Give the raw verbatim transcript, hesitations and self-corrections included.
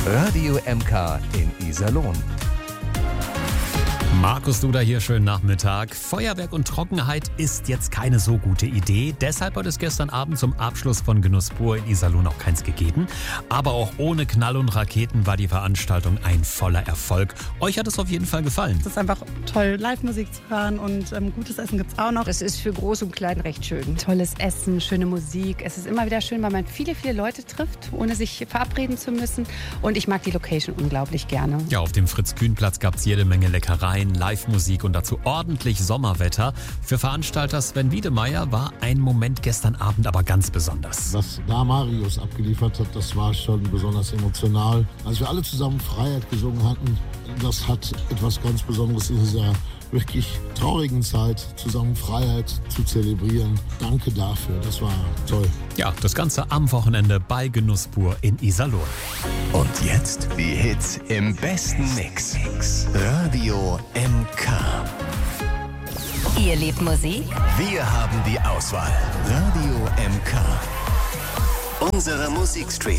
Radio M K in Iserlohn. Markus Duda hier, schönen Nachmittag. Feuerwerk und Trockenheit ist jetzt keine so gute Idee. Deshalb hat es gestern Abend zum Abschluss von Genuss pur in Iserlohn auch keins gegeben. Aber auch ohne Knall und Raketen war die Veranstaltung ein voller Erfolg. Euch hat es auf jeden Fall gefallen. Es ist einfach toll, Live-Musik zu hören und ähm, gutes Essen gibt es auch noch. Das ist für Groß und Klein recht schön. Tolles Essen, schöne Musik. Es ist immer wieder schön, weil man viele, viele Leute trifft, ohne sich verabreden zu müssen. Und ich mag die Location unglaublich gerne. Ja, auf dem Fritz-Kühn-Platz gab es jede Menge Leckereien, Live-Musik und dazu ordentlich Sommerwetter. Für Veranstalter Sven Wiedemeyer war ein Moment gestern Abend aber ganz besonders. Was da Marius abgeliefert hat, das war schon besonders emotional. Als wir alle zusammen Freiheit gesungen hatten, das hat etwas ganz Besonderes in dieser wirklich traurigen Zeit, zusammen Freiheit zu zelebrieren. Danke dafür, das war toll. Ja, das Ganze am Wochenende bei Genuss pur in Iserlohn. Und jetzt die Hits im besten Mix. Radio M K. Ihr liebt Musik? Wir haben die Auswahl. Radio M K. Unsere Musikstream.